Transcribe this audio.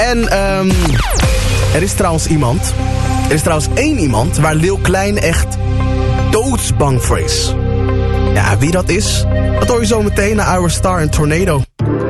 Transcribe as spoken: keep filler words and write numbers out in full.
En um, er is trouwens iemand, er is trouwens één iemand waar Lil Klein echt doodsbang voor is. Ja, wie dat is, dat hoor je zo meteen naar Our Star en Tornado.